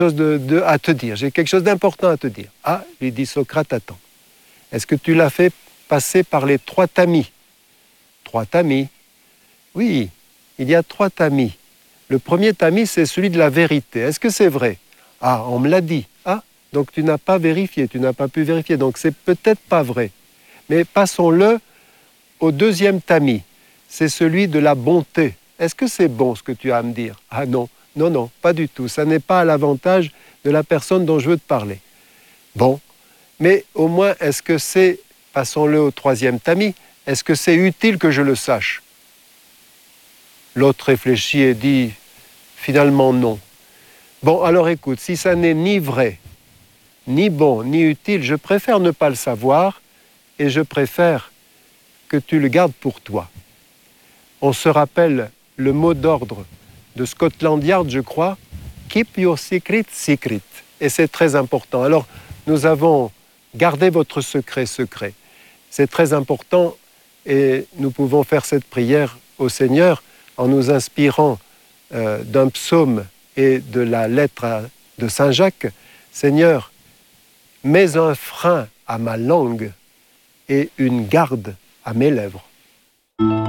À te dire, j'ai quelque chose d'important à te dire. Ah, lui dit Socrate, attends. Est-ce que tu l'as fait passer par les 3 tamis? 3 tamis? Oui, il y a 3 tamis. Le premier tamis, c'est celui de la vérité. Est-ce que c'est vrai? Ah, on me l'a dit. Ah, donc tu n'as pas vérifié, tu n'as pas pu vérifier, donc c'est peut-être pas vrai. Mais passons-le au deuxième tamis. C'est celui de la bonté. Est-ce que c'est bon ce que tu as à me dire? Ah non, non, non, pas du tout. Ça n'est pas à l'avantage de la personne dont je veux te parler. Bon, mais au moins, est-ce que c'est, passons-le au troisième tamis, est-ce que c'est utile que je le sache? L'autre réfléchit et dit, finalement non. Bon, alors écoute, si ça n'est ni vrai, ni bon, ni utile, je préfère ne pas le savoir et je préfère que tu le gardes pour toi. On se rappelle le mot d'ordre de Scotland Yard, je crois, Keep your secret secret. Et c'est très important. Alors, nous avons gardé votre secret secret. C'est très important et nous pouvons faire cette prière au Seigneur en nous inspirant d'un psaume et de la lettre de Saint Jacques. Seigneur, mets un frein à ma langue et une garde à mes lèvres.